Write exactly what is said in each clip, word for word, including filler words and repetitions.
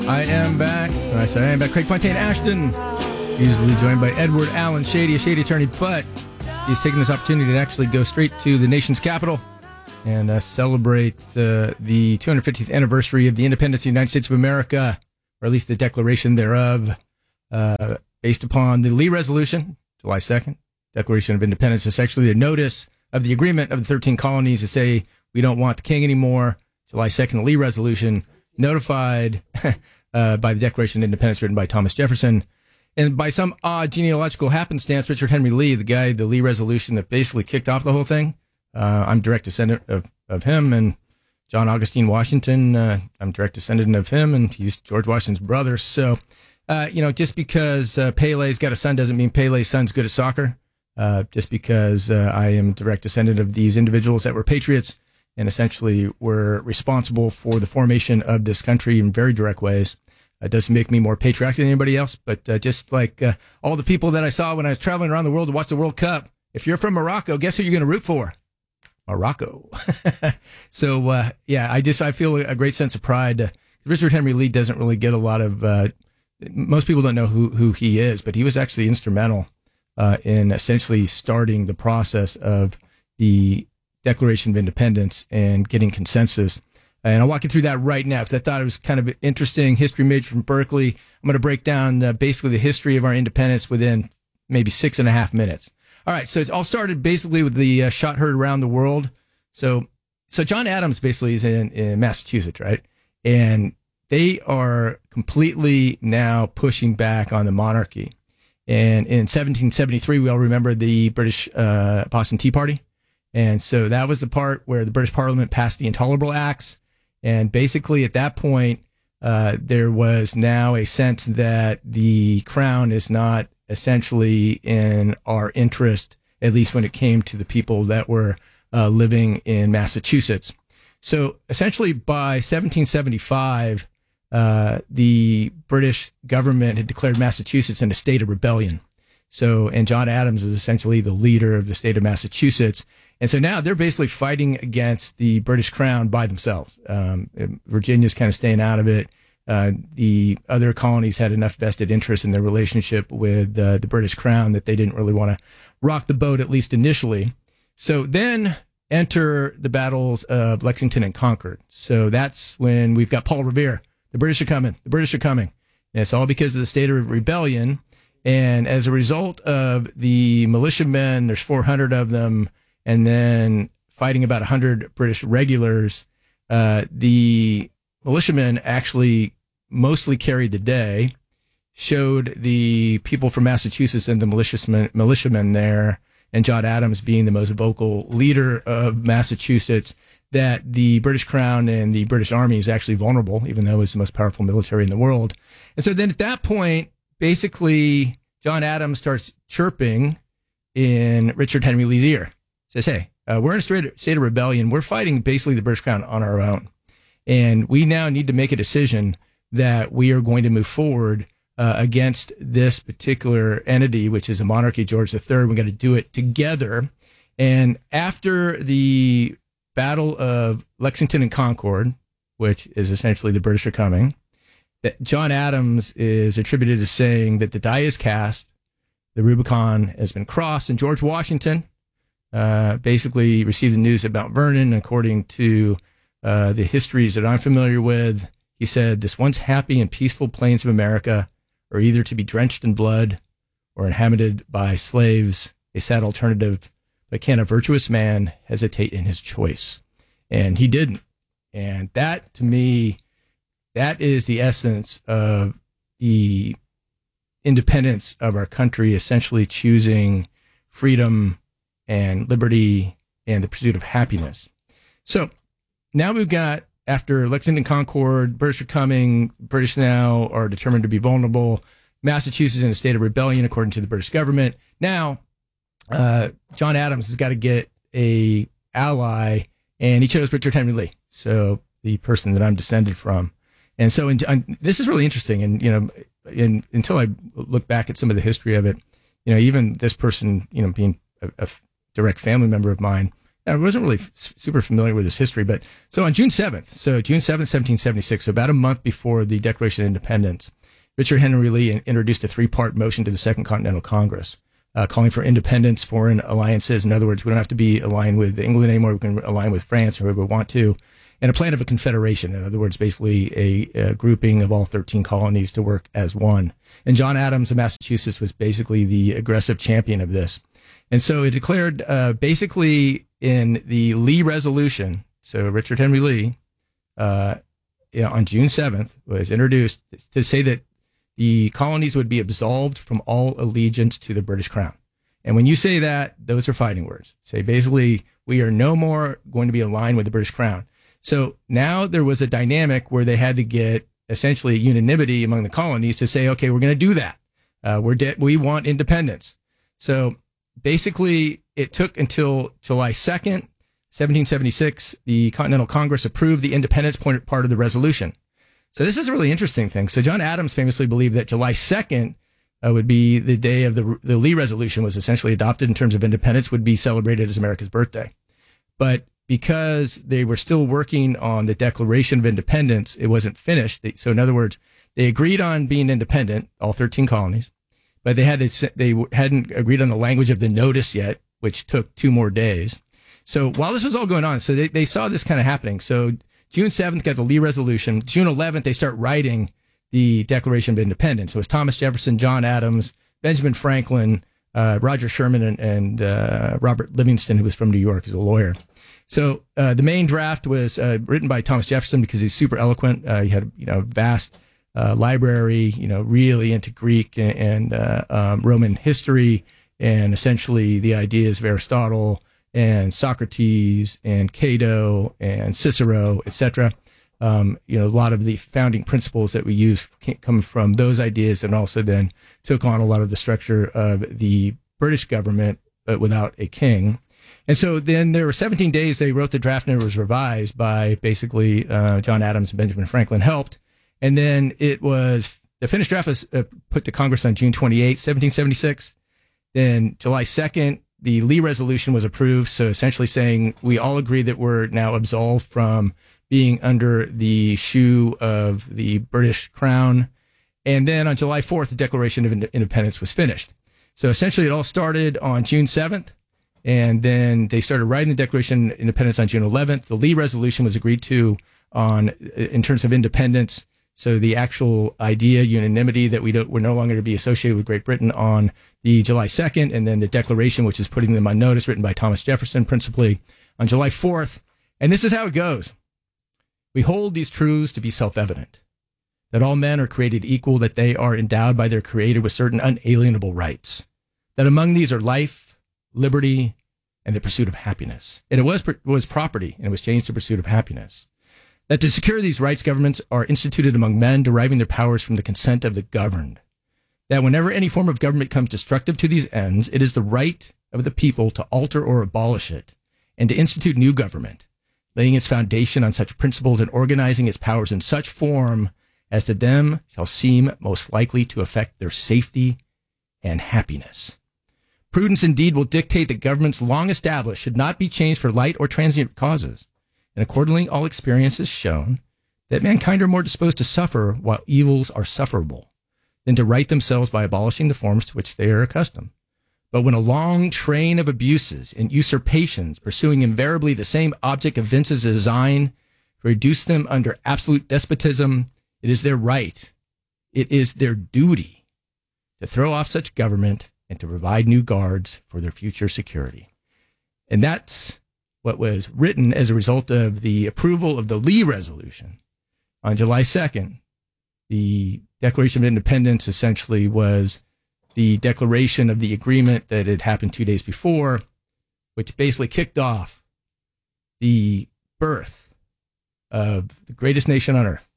I am back. When I say I am back, Craig Fontaine Ashton, usually joined by Edward Allen Shady, a Shady attorney, but he's taking this opportunity to actually go straight to the nation's capital and uh, celebrate uh, the two hundred fiftieth anniversary of the independence of the United States of America, or at least the declaration thereof, uh, based upon the Lee Resolution, July second, Declaration of Independence, essentially the notice of the agreement of the thirteen colonies to say we don't want the king anymore. July second, the Lee Resolution, notified uh, by the Declaration of Independence written by Thomas Jefferson. And by some odd genealogical happenstance, Richard Henry Lee, the guy, the Lee Resolution that basically kicked off the whole thing, uh, I'm direct descendant of, of him. And John Augustine Washington, uh, I'm direct descendant of him, and he's George Washington's brother. So, uh, you know, just because uh, Pele's got a son doesn't mean Pele's son's good at soccer. Uh, just because uh, I am direct descendant of these individuals that were patriots and essentially were responsible for the formation of this country in very direct ways. It uh, doesn't make me more patriotic than anybody else, but uh, just like uh, all the people that I saw when I was traveling around the world to watch the World Cup, if you're from Morocco, guess who you're going to root for? Morocco. so, uh, yeah, I just I feel a great sense of pride. Uh, Richard Henry Lee doesn't really get a lot of, uh, most people don't know who, who he is, but he was actually instrumental uh, in essentially starting the process of the Declaration of Independence and getting consensus. And I'll walk you through that right now because I thought it was kind of interesting. History major from Berkeley. I'm going to break down uh, basically the history of our independence within maybe six and a half minutes. All right, so it all started basically with the uh, shot heard around the world. So, so John Adams basically is in, in Massachusetts, right? And they are completely now pushing back on the monarchy. And in seventeen seventy-three, we all remember the British uh, Boston Tea Party. And so that was the part where the British Parliament passed the Intolerable Acts. And basically at that point, uh, there was now a sense that the crown is not essentially in our interest, at least when it came to the people that were uh, living in Massachusetts. So essentially by seventeen seventy-five, uh, the British government had declared Massachusetts in a state of rebellion. So, and John Adams is essentially the leader of the state of Massachusetts. And so now they're basically fighting against the British crown by themselves. Um, Virginia's kind of staying out of it. Uh, the other colonies had enough vested interest in their relationship with uh, the British crown that they didn't really want to rock the boat, at least initially. So then enter the battles of Lexington and Concord. So that's when we've got Paul Revere. The British are coming. The British are coming. And it's all because of the state of rebellion. And as a result of the militiamen, there's four hundred of them, and then fighting about one hundred British regulars, uh, the militiamen actually mostly carried the day, showed the people from Massachusetts and the militiamen, militiamen there, and John Adams being the most vocal leader of Massachusetts, that the British Crown and the British Army is actually vulnerable, even though it's the most powerful military in the world. And so then at that point, basically, John Adams starts chirping in Richard Henry Lee's ear. Says, hey, uh, we're in a state, state of rebellion. We're fighting basically the British Crown on our own. And we now need to make a decision that we are going to move forward uh, against this particular entity, which is a monarchy, George the Third. We've got to do it together. And after the Battle of Lexington and Concord, which is essentially the British are coming, that John Adams is attributed to saying that the die is cast, the Rubicon has been crossed, and George Washington uh, basically received the news at Mount Vernon. According to uh, the histories that I'm familiar with, he said, this once happy and peaceful plains of America are either to be drenched in blood or inhabited by slaves, a sad alternative, but can a virtuous man hesitate in his choice? And he didn't. And that, to me, that is the essence of the independence of our country, essentially choosing freedom and liberty and the pursuit of happiness. So now we've got, after Lexington Concord, British are coming, British now are determined to be vulnerable, Massachusetts in a state of rebellion, according to the British government. Now, uh, John Adams has got to get a ally, and he chose Richard Henry Lee, so the person that I'm descended from. And so in, in, this is really interesting. And, you know, in, until I look back at some of the history of it, you know, even this person, you know, being a, a direct family member of mine, I wasn't really f- super familiar with his history, but so on June seventh, so June seventh, seventeen seventy-six, so about a month before the Declaration of Independence, Richard Henry Lee introduced a three-part motion to the Second Continental Congress, uh, calling for independence, foreign alliances. In other words, we don't have to be aligned with England anymore. We can align with France or whoever we want to, and a plan of a confederation. In other words, basically a, a grouping of all thirteen colonies to work as one. And John Adams of Massachusetts was basically the aggressive champion of this. And so it declared uh, basically in the Lee Resolution, so Richard Henry Lee, uh, you know, on June seventh, was introduced to say that the colonies would be absolved from all allegiance to the British Crown. And when you say that, those are fighting words. Say basically, we are no more going to be aligned with the British Crown. So now there was a dynamic where they had to get essentially unanimity among the colonies to say, okay, we're going to do that. Uh, we're de- we want independence. So basically, it took until July second, seventeen seventy-six, the Continental Congress approved the independence point part of the resolution. So this is a really interesting thing. So John Adams famously believed that July second uh, would be the day of the, the Lee Resolution was essentially adopted in terms of independence, would be celebrated as America's birthday. But because they were still working on the Declaration of Independence, it wasn't finished. So in other words, they agreed on being independent, all thirteen colonies, but they had to, they hadn't agreed on the language of the notice yet, which took two more days. So while this was all going on, so they, they saw this kind of happening. So June seventh got the Lee Resolution. June eleventh, they start writing the Declaration of Independence. So it was Thomas Jefferson, John Adams, Benjamin Franklin, uh, Roger Sherman, and, and uh, Robert Livingston, who was from New York, as a lawyer. So uh, the main draft was uh, written by Thomas Jefferson because he's super eloquent. Uh, he had you know vast uh, library, you know, really into Greek and, and uh, um, Roman history, and essentially the ideas of Aristotle and Socrates and Cato and Cicero, et cetera. Um, you know, a lot of the founding principles that we use come from those ideas, and also then took on a lot of the structure of the British government, but without a king. And so then there were seventeen days they wrote the draft, and it was revised by basically uh, John Adams and Benjamin Franklin helped. And then it was, the finished draft was uh, put to Congress on June twenty-eighth, seventeen seventy-six. Then July second, the Lee Resolution was approved. So essentially saying we all agree that we're now absolved from being under the shoe of the British Crown. And then on July fourth, the Declaration of Independence was finished. So essentially it all started on June seventh. And then they started writing the Declaration of Independence on June eleventh. The Lee Resolution was agreed to on, in terms of independence. So the actual idea, unanimity, that we don't, we're no longer to be associated with Great Britain on the July second. And then the Declaration, which is putting them on notice, written by Thomas Jefferson principally, on July fourth. And this is how it goes. We hold these truths to be self-evident, that all men are created equal, that they are endowed by their Creator with certain unalienable rights, that among these are life, liberty, and the pursuit of happiness. And it was was property, and it was changed to pursuit of happiness. That to secure these rights, governments are instituted among men, deriving their powers from the consent of the governed. That whenever any form of government comes destructive to these ends, it is the right of the people to alter or abolish it, and to institute new government, laying its foundation on such principles and organizing its powers in such form as to them shall seem most likely to affect their safety and happiness. Prudence indeed will dictate that governments long established should not be changed for light or transient causes, and accordingly all experience has shown that mankind are more disposed to suffer while evils are sufferable than to right themselves by abolishing the forms to which they are accustomed. But when a long train of abuses and usurpations pursuing invariably the same object evinces a design to reduce them under absolute despotism, it is their right, it is their duty to throw off such government and to provide new guards for their future security. And that's what was written as a result of the approval of the Lee Resolution. On July second, the Declaration of Independence essentially was the declaration of the agreement that had happened two days before, which basically kicked off the birth of the greatest nation on earth,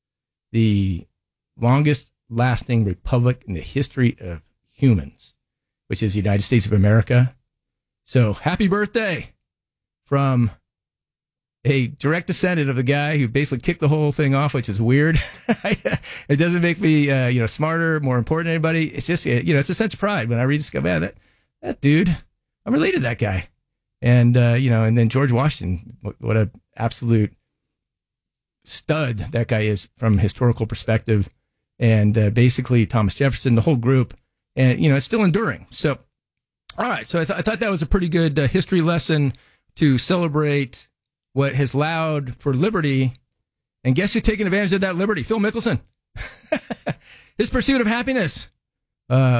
the longest lasting republic in the history of humans, which is the United States of America. So happy birthday from a direct descendant of the guy who basically kicked the whole thing off, which is weird. It doesn't make me, uh, you know, smarter, more important than anybody. It's just, you know, it's a sense of pride when I read this guy, man, that, that dude, I'm related to that guy. And, uh, you know, and then George Washington, what, what a absolute stud that guy is from a historical perspective. And uh, basically Thomas Jefferson, the whole group. And, you know, it's still enduring. So, all right. So I, th- I thought that was a pretty good uh, history lesson to celebrate what has allowed for liberty. And guess who's taking advantage of that liberty? Phil Mickelson. His pursuit of happiness. Uh,